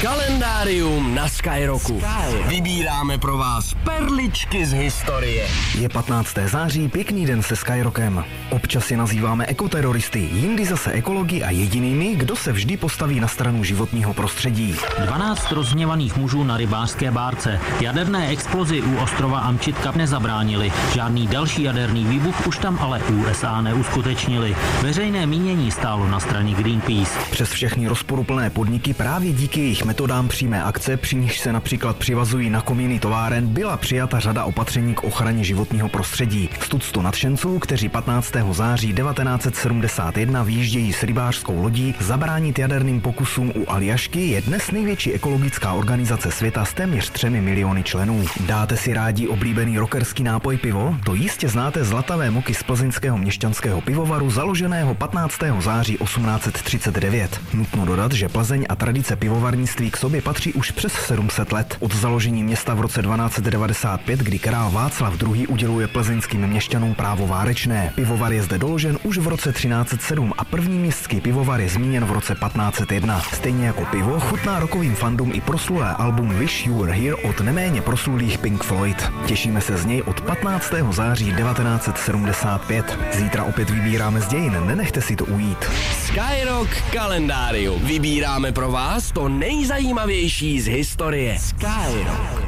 Kalendárium na Skyrocku. Vybíráme pro vás perličky z historie. Je 15. září, pěkný den se Skyrockem. Občas je nazýváme ekoteroristy, jindy zase ekologi a jedinými, kdo se vždy postaví na stranu životního prostředí. 12 rozhněvaných mužů na rybářské bárce. Jaderné explozi u ostrova Amčitka nezabránili. Žádný další jaderný výbuch už tam ale USA neuskutečnili. Veřejné mínění stálo na straně Greenpeace. Přes všechny rozporuplné podniky právě díky jejich metodám přímé akce, při nichž se například přivazují na komíny továren, byla přijata řada opatření k ochraně životního prostředí. Z tuctu nadšenců, kteří 15. září 1971 vyjíždějí s rybářskou lodí zabránit jaderným pokusům u Aljašky, je dnes největší ekologická organizace světa s téměř 3 miliony členů. Dáte si rádi oblíbený rockerský nápoj pivo? To jistě znáte z Zlatavé moky z plzeňského měšťanského pivovaru založeného 15. září 1839. Nutno dodat, že Plzeň a tradice pivovarnictví k sobě patří už přes 700 let. Od založení města v roce 1295, kdy král Václav II. Uděluje plzeňským měšťanům právo várečné. Pivovar je zde doložen už v roce 1307 a první městský pivovar je zmíněn v roce 1501. Stejně jako pivo chutná rockovým fandům i proslulé album Wish You Were Here od neméně proslulých Pink Floyd. Těšíme se z něj od 15. září 1975. Zítra opět vybíráme z dějin, nenechte si to ujít. Skyrock kalendárium. Vybíráme pro vás to nejzajímavější z historie. Skyrock.